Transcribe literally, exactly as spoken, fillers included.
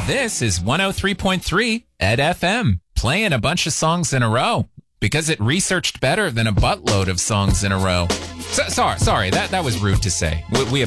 This is one oh three point three Ed F M, playing a bunch of songs in a row because it researched better than a buttload of songs in a row. So, sorry, sorry, that, that was rude to say. We, we